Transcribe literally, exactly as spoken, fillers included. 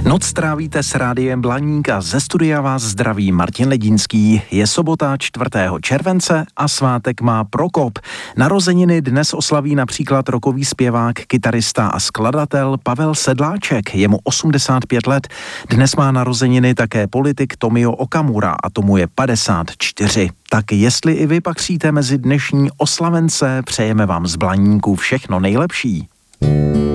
Noc trávíte s rádiem Blaník a ze studia vás zdraví Martin Ledínský. Je sobota čtvrtého července a svátek má Prokop. Narozeniny dnes oslaví například rockový zpěvák, kytarista a skladatel Pavel Sedláček. Je mu osmdesát pět let. Dnes má narozeniny také politik Tomio Okamura a tomu je padesát čtyři. Tak jestli i vy patříte mezi dnešní oslavence, přejeme vám z Blaníku všechno nejlepší.